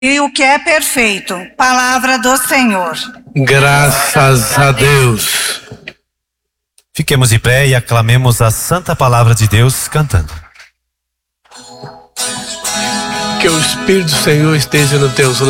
e o que é perfeito. Palavra do Senhor. Graças a Deus. Fiquemos de pé e aclamemos a santa palavra de Deus cantando. Que o Espírito do Senhor esteja nos teus